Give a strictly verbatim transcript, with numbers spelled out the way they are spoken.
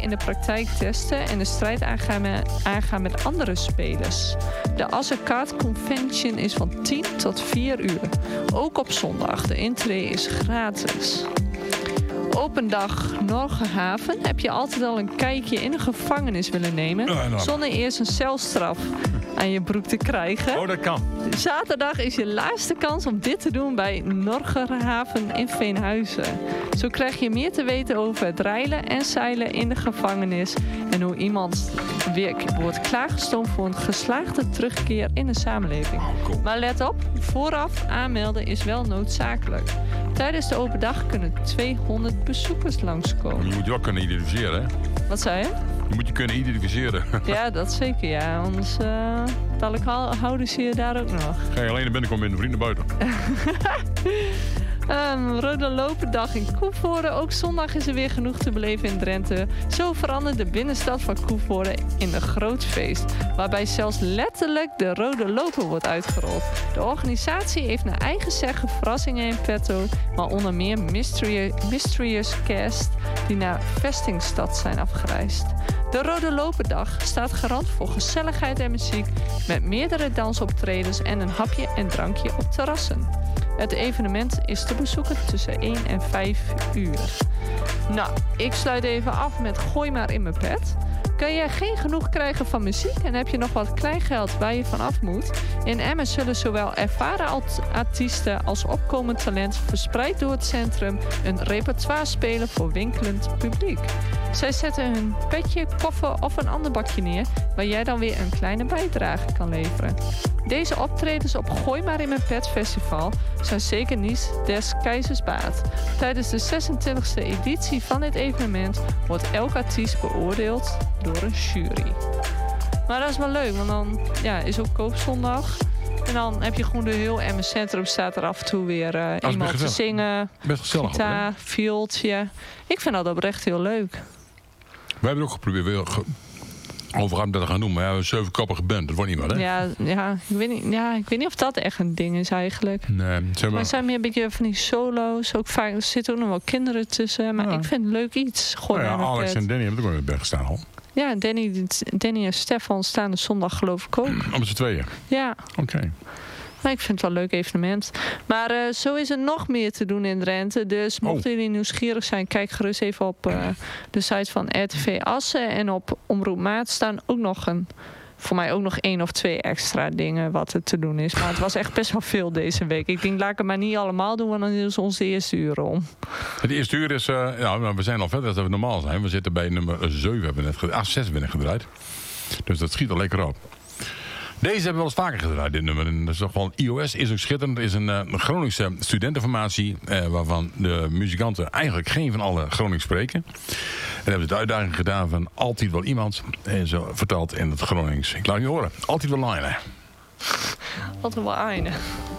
in de praktijk testen en de strijd aangaan met, aangaan met andere spelers. De Assen Kart Convention is van tien tot vier uur. Ook op zondag. De intree is gratis. Open dag Norgerhaven. Heb je altijd al een kijkje in een gevangenis willen nemen, Ja, nou. zonder eerst een celstraf aan je broek te krijgen? Oh, dat kan. Zaterdag is je laatste kans om dit te doen bij Norgerhaven in Veenhuizen. Zo krijg je meer te weten over het reilen en zeilen in de gevangenis en hoe iemand weer wordt klaargestoomd voor een geslaagde terugkeer in de samenleving. Oh, cool. Maar let op, vooraf aanmelden is wel noodzakelijk. Tijdens de open dag kunnen tweehonderd bezoekers langskomen. Je moet je wel kunnen identificeren, hè? Wat zei je? Je moet je kunnen identificeren. Ja, dat zeker, ja. Anders uh, dadelijk houden ze je daar ook nog. Ga je alleen naar binnen komen met de vrienden buiten. Um, Rode Lopendag in Koevoorde. Ook zondag is er weer genoeg te beleven in Drenthe. Zo verandert de binnenstad van Koevoorde in een groot feest, waarbij zelfs letterlijk de Rode Loper wordt uitgerold. De organisatie heeft naar eigen zeggen verrassingen in petto, maar onder meer mystery- mysterious guests die naar Vestingstad zijn afgereisd. De Rode Lopendag staat garant voor gezelligheid en muziek met meerdere dansoptredens en een hapje en drankje op terrassen. Het evenement is te bezoeken tussen één en vijf uur. Nou, ik sluit even af met Gooi maar in mijn pet. Kan je geen genoeg krijgen van muziek en heb je nog wat kleingeld waar je van af moet? In Emmen zullen zowel ervaren artiesten als opkomend talent verspreid door het centrum een repertoire spelen voor winkelend publiek. Zij zetten hun petje, koffer of een ander bakje neer waar jij dan weer een kleine bijdrage kan leveren. Deze optredens op Gooi maar in mijn pet festival zijn zeker niet des keizers baat. Tijdens de zesentwintigste editie van dit evenement wordt elk artiest beoordeeld door een jury. Maar dat is wel leuk, want dan ja, is ook koopzondag. En dan heb je gewoon de heel Emmen Centrum staat er af en toe weer uh, iemand te zingen. Best gezellig. Gitaar, viooltje. Ik vind dat oprecht heel leuk. Wij hebben het ook geprobeerd weer ge- overgaan dat te gaan doen, maar ja, een zevenkoppige band, dat wordt niet wat, hè? Ja, ja, ik weet niet, ja, ik weet niet of dat echt een ding is eigenlijk. Nee, zeg maar. Maar het zijn meer een beetje van die solo's. Ook vaak, er zitten ook nog wel kinderen tussen. Maar Ja. ik vind het leuk iets. Gooi Nou ja, maar in Alex mijn en pet. Danny hebben ook in de band gestaan al. Ja, Danny, Danny en Stefan staan de zondag geloof ik ook. Om z'n tweeën. Ja, Oké. maar ik vind het wel een leuk evenement. Maar uh, zo is er nog meer te doen in Drenthe. Dus mochten jullie nieuwsgierig zijn, kijk gerust even op uh, de site van R T V Assen. En op Omroep Maat staan ook nog een... Voor mij ook nog één of twee extra dingen wat er te doen is. Maar het was echt best wel veel deze week. Ik denk, laat ik het maar niet allemaal doen, want dan is onze eerste uur om. Het eerste uur is... Uh, ja, we zijn al verder dan we normaal zijn. We zitten bij nummer zeven, hebben we net gedraaid. Ah, zes ben ik gedraaid. Dus dat schiet al lekker op. Deze hebben we wel eens vaker gedraaid, dit nummer. En dat is toch wel I O S, is ook schitterend. Het is een, uh, een Groningse studentenformatie, uh, waarvan de muzikanten eigenlijk geen van alle Gronings spreken. En hebben ze de uitdaging gedaan van altijd wel iemand. En zo vertaald in het Gronings. Ik laat je horen. Altijd wel lijnen. Wat een wel einde.